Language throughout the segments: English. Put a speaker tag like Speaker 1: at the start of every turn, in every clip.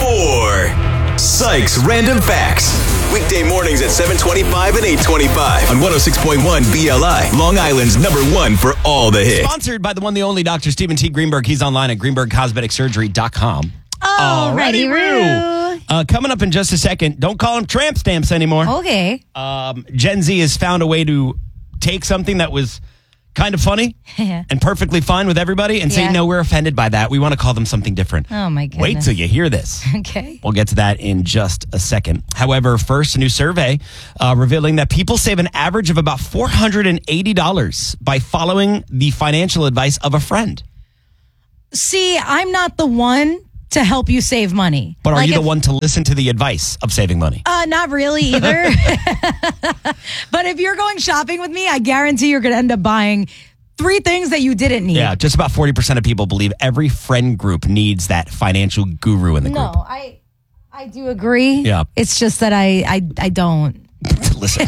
Speaker 1: for Sykes Random Facts. Weekday mornings at 7:25 and 8:25 on 106.1 BLI, Long Island's #1 for all the hits.
Speaker 2: Sponsored by the one, the only Dr. Stephen T. Greenberg. He's online at greenbergcosmeticsurgery.com.
Speaker 3: Alrighty, Roo.
Speaker 2: Coming up in just a second. Don't call them tramp stamps anymore.
Speaker 3: Okay.
Speaker 2: Gen Z has found a way to take something that was kind of funny and perfectly fine with everybody and say, no, we're offended by that. We want to call them something different.
Speaker 3: Oh, my goodness.
Speaker 2: Wait till you hear this.
Speaker 3: Okay.
Speaker 2: We'll get to that in just a second. However, first, a new survey revealing that people save an average of about $480 by following the financial advice of a friend.
Speaker 3: See, I'm not the one to help you save money.
Speaker 2: But are you the one to listen to the advice of saving money?
Speaker 3: Not really either. But if you're going shopping with me, I guarantee you're going to end up buying 3 things that you didn't need.
Speaker 2: Yeah, just about 40% of people believe every friend group needs that financial guru in the group.
Speaker 3: No, I do agree.
Speaker 2: Yeah.
Speaker 3: It's just that I don't.
Speaker 2: Listen.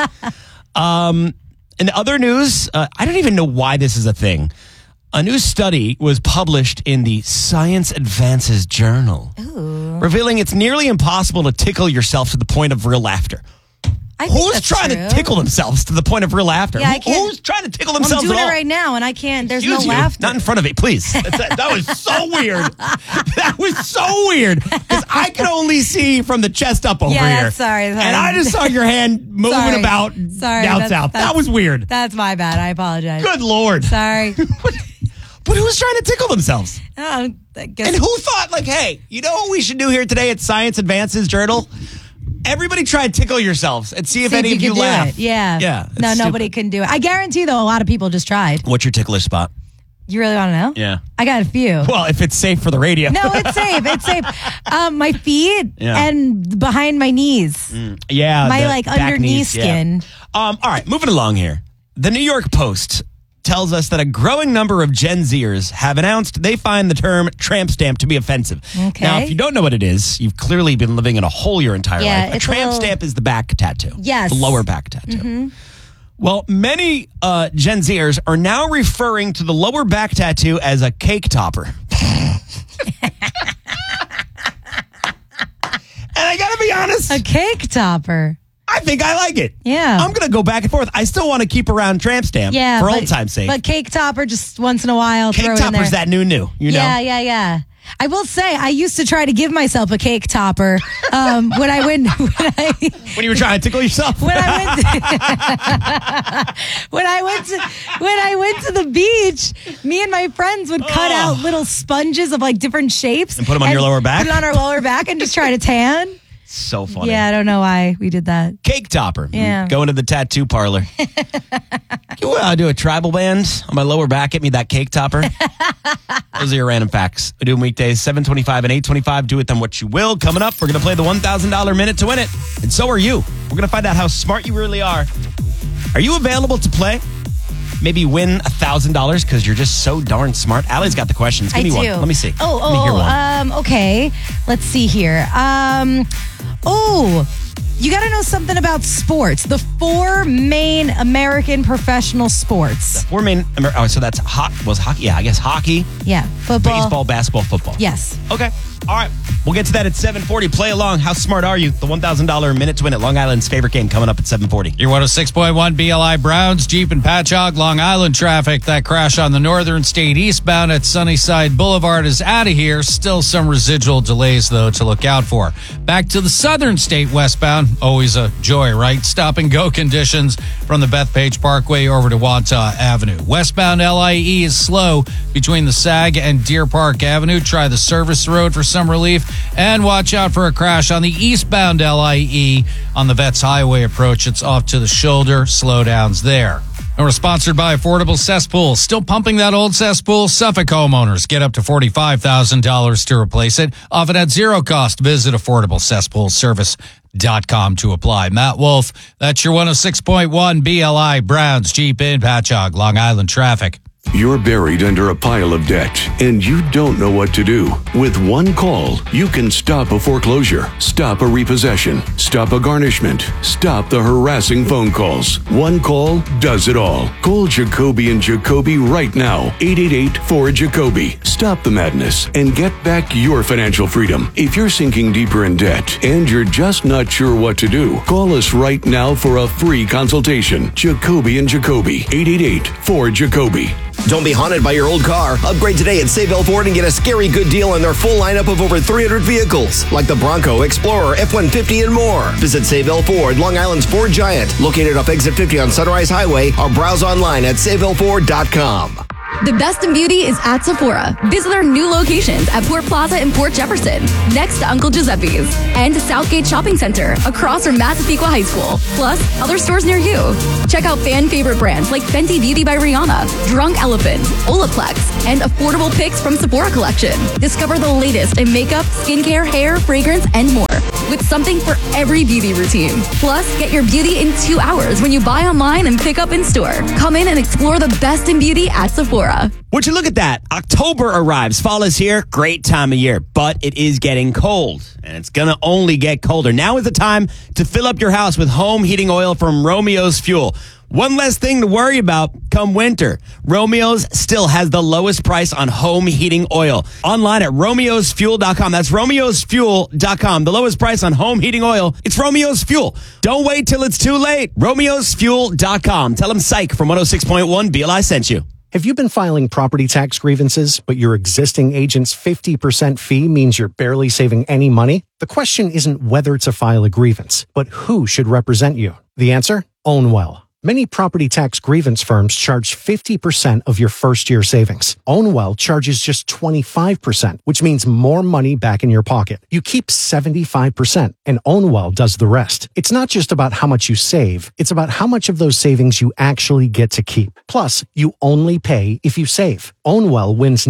Speaker 2: In other news, I don't even know why this is a thing. A new study was published in the Science Advances Journal, revealing it's nearly impossible to tickle yourself to the point of real laughter. Who's trying to tickle themselves to the point of real laughter?
Speaker 3: Yeah,
Speaker 2: Who's trying to tickle themselves
Speaker 3: I'm doing
Speaker 2: at all?
Speaker 3: it right now, and I can't. There's
Speaker 2: Excuse
Speaker 3: no
Speaker 2: you.
Speaker 3: laughter.
Speaker 2: Not in front of it, please. That was so weird. That was so weird. Because I could only see from the chest up over here.
Speaker 3: Sorry.
Speaker 2: And I just saw your hand moving about down south. That was weird.
Speaker 3: That's my bad. I apologize.
Speaker 2: Good Lord.
Speaker 3: Sorry.
Speaker 2: But who's trying to tickle themselves?
Speaker 3: I guess.
Speaker 2: And who thought, like, hey, you know what we should do here today at Science Advances Journal? Everybody try to tickle yourselves and see if any of you laugh.
Speaker 3: Yeah.
Speaker 2: Yeah.
Speaker 3: No, nobody can do it. I guarantee, though, a lot of people just tried.
Speaker 2: What's your ticklish spot?
Speaker 3: You really want to know?
Speaker 2: Yeah.
Speaker 3: I got a few.
Speaker 2: Well, if it's safe for the radio.
Speaker 3: No, it's safe. It's safe. My feet and behind my knees.
Speaker 2: Yeah.
Speaker 3: My, under knee skin.
Speaker 2: All right, moving along here. The New York Post tells us that a growing number of Gen Zers have announced they find the term tramp stamp to be offensive.
Speaker 3: Okay.
Speaker 2: Now, if you don't know what it is, you've clearly been living in a hole your entire life. A tramp stamp is the back tattoo.
Speaker 3: Yes.
Speaker 2: The lower back tattoo. Well, many Gen Zers are now referring to the lower back tattoo as a cake topper. And I gotta be honest.
Speaker 3: A cake topper.
Speaker 2: I think I like it.
Speaker 3: Yeah.
Speaker 2: I'm going to go back and forth. I still want to keep around tramp stamp for old time's sake.
Speaker 3: But cake topper, just once in a while,
Speaker 2: cake
Speaker 3: throw it in there.
Speaker 2: topper's that new, you know?
Speaker 3: Yeah. I will say, I used to try to give myself a cake topper when you
Speaker 2: were trying to tickle yourself.
Speaker 3: When I went to the beach, me and my friends would cut out little sponges of different shapes
Speaker 2: and put them on your lower back.
Speaker 3: Put it on our lower back and just try to tan.
Speaker 2: So funny.
Speaker 3: Yeah, I don't know why we did that.
Speaker 2: Cake topper.
Speaker 3: Yeah.
Speaker 2: Go into the tattoo parlor. You do a tribal band on my lower back. Get me that cake topper. Those are your random facts. We do them weekdays, 7:25 and 8:25. Do with them what you will. Coming up, we're going to play the $1,000 minute to win it. And so are you. We're going to find out how smart you really are. Are you available to play? Maybe win $1,000 because you're just so darn smart. Allie's got the questions. Give me one. Let me see. Let me hear one.
Speaker 3: Okay. Let's see here. You got to know something about sports. The 4 main American professional sports.
Speaker 2: 4 main. So that's hockey. Yeah, I guess hockey.
Speaker 3: Yeah, football,
Speaker 2: baseball, basketball, football.
Speaker 3: Yes.
Speaker 2: Okay. All right. We'll get to that at 7:40. Play along. How smart are you? The $1,000 minute to win it. Long Island's favorite game coming up at 7:40.
Speaker 4: Your 106.1 BLI Browns, Jeep and Patchogue, Long Island traffic. That crash on the Northern State eastbound at Sunnyside Boulevard is out of here. Still some residual delays, though, to look out for. Back to the Southern State westbound. Always a joy, right? Stop and go conditions from the Bethpage Parkway over to Wantagh Avenue. Westbound LIE is slow between the Sag and Deer Park Avenue. Try the service road for some relief. And watch out for a crash on the eastbound LIE on the Vets Highway approach. It's off to the shoulder. Slowdowns there. And we're sponsored by Affordable Cesspool. Still pumping that old cesspool? Suffolk homeowners get up to $45,000 to replace it. Often at zero cost. Visit AffordableCesspoolService.com to apply. Matt Wolf, that's your 106.1 BLI Browns, Jeep in Patchogue, Long Island traffic.
Speaker 5: You're buried under a pile of debt, and you don't know what to do. With one call, you can stop a foreclosure, stop a repossession, stop a garnishment, stop the harassing phone calls. One call does it all. Call Jacoby and Jacoby right now. 888-4-JACOBY. Stop the madness and get back your financial freedom. If you're sinking deeper in debt and you're just not sure what to do, call us right now for a free consultation. Jacoby and Jacoby. 888-4-JACOBY.
Speaker 6: Don't be haunted by your old car. Upgrade today at Sayville Ford and get a scary good deal on their full lineup of over 300 vehicles, like the Bronco, Explorer, F-150, and more. Visit Sayville Ford, Long Island's Ford Giant, located off Exit 50 on Sunrise Highway, or browse online at SayvilleFord.com.
Speaker 7: The best in beauty is at Sephora. Visit our new locations at Port Plaza and Port Jefferson, next to Uncle Giuseppe's, and Southgate Shopping Center across from Massapequa High School, plus other stores near you. Check out fan favorite brands like Fenty Beauty by Rihanna, Drunk Elephant, Olaplex, and affordable picks from Sephora Collection. Discover the latest in makeup, skincare, hair, fragrance, and more, with something for every beauty routine. Plus, get your beauty in 2 hours when you buy online and pick up in store. Come in and explore the best in beauty at Sephora.
Speaker 2: Would you look at that? October arrives. Fall is here. Great time of year, but it is getting cold, and it's going to only get colder. Now is the time to fill up your house with home heating oil from Romeo's Fuel. One less thing to worry about come winter. Romeo's still has the lowest price on home heating oil. Online at romeosfuel.com. That's romeosfuel.com. The lowest price on home heating oil. It's Romeo's Fuel. Don't wait till it's too late. romeosfuel.com. Tell them Psych from 106.1 BLI sent you.
Speaker 8: Have you been filing property tax grievances, but your existing agent's 50% fee means you're barely saving any money? The question isn't whether to file a grievance, but who should represent you. The answer? Ownwell. Many property tax grievance firms charge 50% of your first-year savings. Ownwell charges just 25%, which means more money back in your pocket. You keep 75%, and Ownwell does the rest. It's not just about how much you save. It's about how much of those savings you actually get to keep. Plus, you only pay if you save. Ownwell wins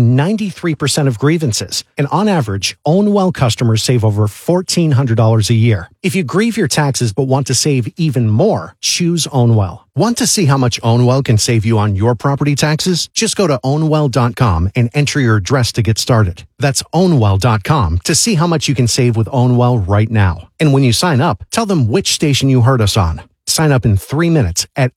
Speaker 8: 93% of grievances, and on average, Ownwell customers save over $1,400 a year. If you grieve your taxes but want to save even more, choose Ownwell. Want to see how much Ownwell can save you on your property taxes? Just go to ownwell.com and enter your address to get started. That's ownwell.com to see how much you can save with Ownwell right now. And when you sign up, tell them which station you heard us on. Sign up in 3 minutes at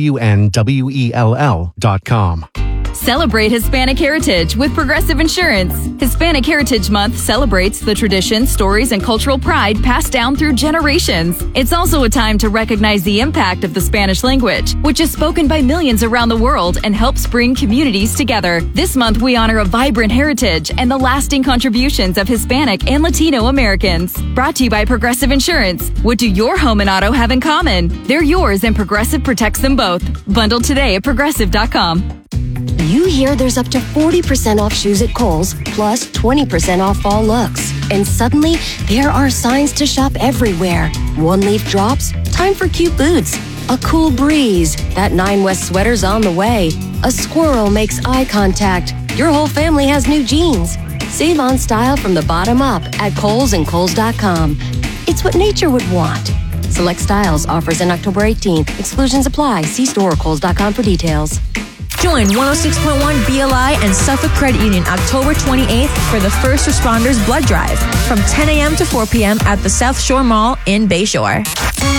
Speaker 8: ownwell.com.
Speaker 9: Celebrate Hispanic Heritage with Progressive Insurance. Hispanic Heritage Month celebrates the traditions, stories, and cultural pride passed down through generations. It's also a time to recognize the impact of the Spanish language, which is spoken by millions around the world and helps bring communities together. This month, we honor a vibrant heritage and the lasting contributions of Hispanic and Latino Americans. Brought to you by Progressive Insurance. What do your home and auto have in common? They're yours, and Progressive protects them both. Bundle today at Progressive.com.
Speaker 10: You hear there's up to 40% off shoes at Kohl's, plus 20% off fall looks. And suddenly, there are signs to shop everywhere. One leaf drops, time for cute boots. A cool breeze, that 9 West sweater's on the way. A squirrel makes eye contact. Your whole family has new jeans. Save on style from the bottom up at Kohl's and Kohl's.com. It's what nature would want. Select styles, offers in October 18th. Exclusions apply. See store or Kohl's.com for details.
Speaker 11: Join 106.1 BLI and Suffolk Credit Union October 28th for the First Responders Blood Drive from 10 a.m. to 4 p.m. at the South Shore Mall in Bayshore.